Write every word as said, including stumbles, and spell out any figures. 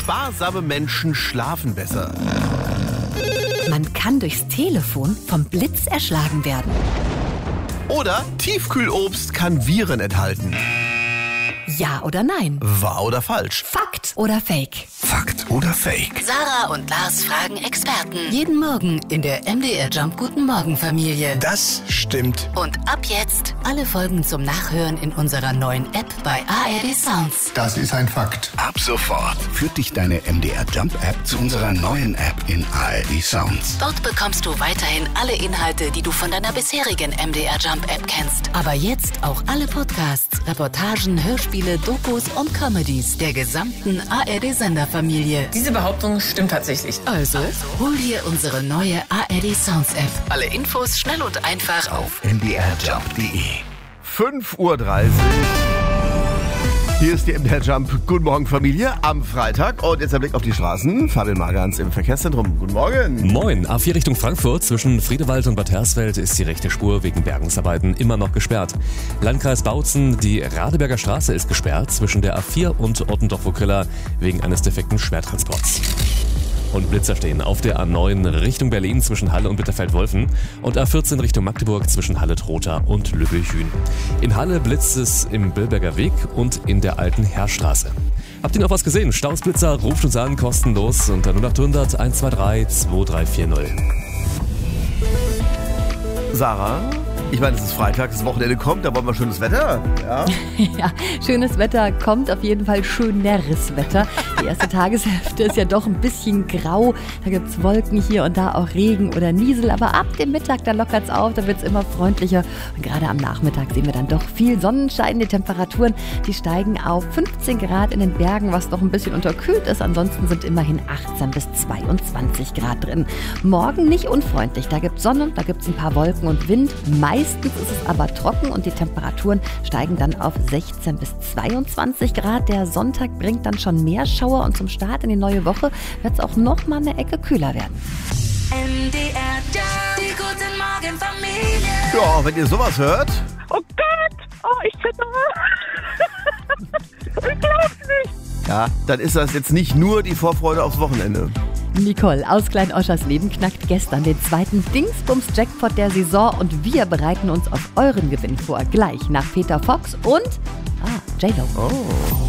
Sparsame Menschen schlafen besser. Man kann durchs Telefon vom Blitz erschlagen werden. Oder Tiefkühlobst kann Viren enthalten. Ja oder nein? Wahr oder falsch? Fakt oder Fake? Fakt oder Fake? Sarah und Lars fragen Experten. Jeden Morgen in der M D R Jump Guten Morgen Familie. Das stimmt. Und ab jetzt alle Folgen zum Nachhören in unserer neuen App bei A R D Sounds. Das ist ein Fakt. Ab sofort führt dich deine M D R Jump App zu unserer neuen App in A R D Sounds. Dort bekommst du weiterhin alle Inhalte, die du von deiner bisherigen M D R Jump App kennst. Aber jetzt auch alle Podcasts, Reportagen, Hörspiele, Dokus und Comedies der gesamten A R D-Senderfamilie. Diese Behauptung stimmt tatsächlich. Also, hol dir unsere neue A R D Sounds App. Alle Infos schnell und einfach auf m d r jump punkt d e. fünf Uhr dreißig. Hier ist die M D R Jump Guten Morgen Familie am Freitag. Und jetzt der Blick auf die Straßen. Fabian Magans im Verkehrszentrum. Guten Morgen. Moin. A vier Richtung Frankfurt zwischen Friedewald und Bad Hersfeld ist die rechte Spur wegen Bergungsarbeiten immer noch gesperrt. Landkreis Bautzen, die Radeberger Straße ist gesperrt zwischen der A vier und Ottendorf-Vogtrilla wegen eines defekten Schwertransports. Und Blitzer stehen auf der A neun Richtung Berlin zwischen Halle und Bitterfeld-Wolfen und A vierzehn Richtung Magdeburg zwischen Halle-Trotha und Lübbechün. In Halle blitzt es im Billberger Weg und in der alten Heerstraße. Habt ihr noch was gesehen? Stausblitzer, ruft uns an, kostenlos unter null acht hundert eins zwei drei zwei drei vier null. Sarah, ich meine, es ist Freitag, das Wochenende kommt, da wollen wir schönes Wetter. Ja, Ja, schönes Wetter kommt, auf jeden Fall schöneres Wetter. Die erste Tageshälfte ist ja doch ein bisschen grau. Da gibt es Wolken hier und da, auch Regen oder Niesel. Aber ab dem Mittag, da lockert es auf, da wird es immer freundlicher. Und gerade am Nachmittag sehen wir dann doch viel Sonnenschein. Die Temperaturen, die steigen auf fünfzehn Grad in den Bergen, was noch ein bisschen unterkühlt ist. Ansonsten sind immerhin achtzehn bis zweiundzwanzig Grad drin. Morgen nicht unfreundlich. Da gibt es Sonne, da gibt es ein paar Wolken und Wind. Meistens ist es aber trocken und die Temperaturen steigen dann auf sechzehn bis zweiundzwanzig Grad. Der Sonntag bringt dann schon mehr Schauer und zum Start in die neue Woche wird es auch noch mal eine Ecke kühler werden. M D R Jump, die Guten Morgen Familie. ja, wenn ihr sowas hört, Oh Gott! Oh, ich zittere! Ich glaub's nicht! ja, dann ist das jetzt nicht nur die Vorfreude aufs Wochenende. Nicole aus Klein-Oschers Leben knackt gestern den zweiten Dingsbums-Jackpot der Saison und wir bereiten uns auf euren Gewinn vor. Gleich nach Peter Fox und ah, J-Lo. Oh.